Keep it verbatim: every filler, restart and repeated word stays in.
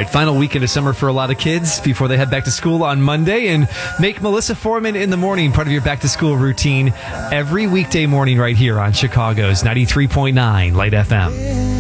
right, final weekend of summer for a lot of kids before they head back to school on Monday. And make Melissa Foreman in the morning part of your back-to-school routine every weekday morning right here on Chicago's ninety-three point nine Light F M.